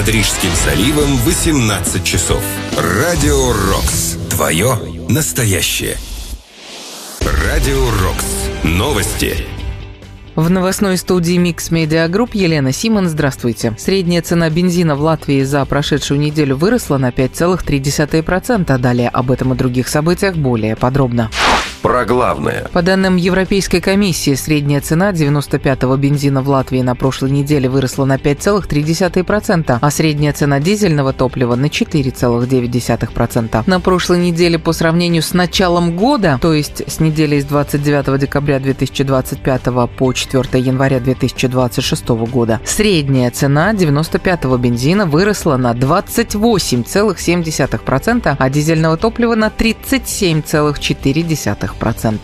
Над Рижским заливом 18 часов. Радио Рокс. Твое настоящее. Радио Рокс. Новости. В новостной студии Mix Media Group Елена Симон. Здравствуйте. Средняя цена бензина в Латвии за прошедшую неделю выросла на 5,3%. Далее об этом и других событиях более подробно. Про главное. По данным Европейской комиссии, средняя цена 95-го бензина в Латвии на прошлой неделе выросла на 5,3%, а средняя цена дизельного топлива на 4,9%. На прошлой неделе по сравнению с началом года, то есть с неделей с 29 декабря 2025 по 4 января 2026 года, средняя цена 95-го бензина выросла на 28,7%, а дизельного топлива на 37,4%.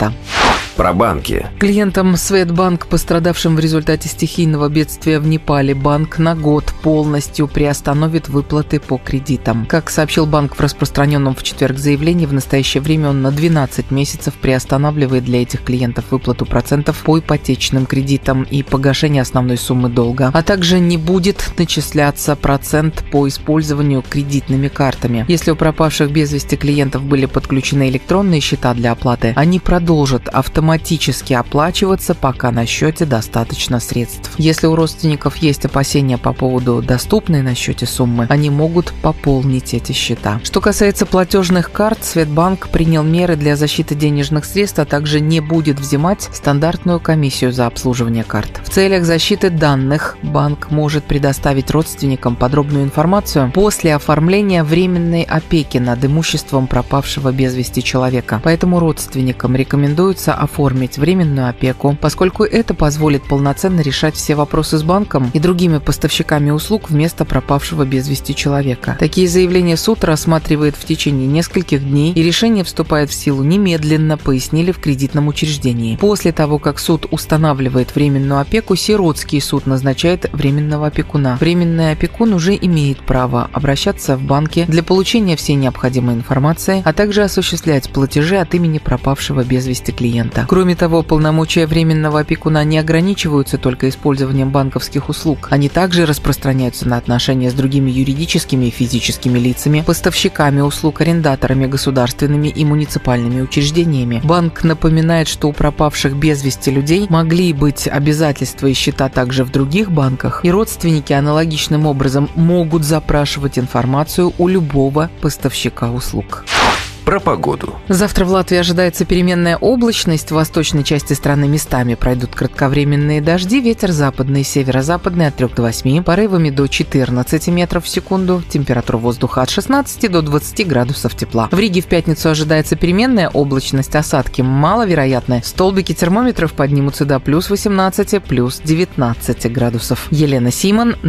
Про банки. Клиентам Светбанк, пострадавшим в результате стихийного бедствия в Непале, банк на год полностью приостановит выплаты по кредитам. Как сообщил банк в распространенном в четверг заявлении, в настоящее время он на 12 месяцев приостанавливает для этих клиентов выплату процентов по ипотечным кредитам и погашение основной суммы долга, а также не будет начисляться процент по использованию кредитными картами. Если у пропавших без вести клиентов были подключены электронные счета для оплаты, они продолжат автоматически оплачиваться, пока на счете достаточно средств. Если у родственников есть опасения по поводу доступной на счете суммы, они могут пополнить эти счета. Что касается платежных карт, Светбанк принял меры для защиты денежных средств, а также не будет взимать стандартную комиссию за обслуживание карт. В целях защиты данных банк может предоставить родственникам подробную информацию после оформления временной опеки над имуществом пропавшего без вести человека. Поэтому родственникам рекомендуется оформить временную опеку, поскольку это позволит полноценно решать все вопросы с банком и другими поставщиками услуг вместо пропавшего без вести человека. Такие заявления суд рассматривает в течение нескольких дней, и решение вступает в силу немедленно, пояснили в кредитном учреждении. После того, как суд устанавливает временную опеку, сиротский суд назначает временного опекуна. Временный опекун уже имеет право обращаться в банки для получения всей необходимой информации, а также осуществлять платежи от имени пропавшего без вести клиента. Кроме того, полномочия временного опекуна не ограничиваются только использованием банковских услуг. Они также распространяются на отношения с другими юридическими и физическими лицами, поставщиками услуг, арендаторами, государственными и муниципальными учреждениями. Банк напоминает, что у пропавших без вести людей могли быть обязательства и счета также в других банках, и родственники аналогичным образом могут запрашивать информацию у любого поставщика услуг. Про погоду. Завтра в Латвии ожидается переменная облачность. В восточной части страны местами пройдут кратковременные дожди. Ветер западный, северо-западный от 3 до 8, порывами до 14 метров в секунду. Температура воздуха от 16 до 20 градусов тепла. В Риге в пятницу ожидается переменная облачность, осадки маловероятны. Столбики термометров поднимутся до плюс 18, плюс 19 градусов. Елена Симон.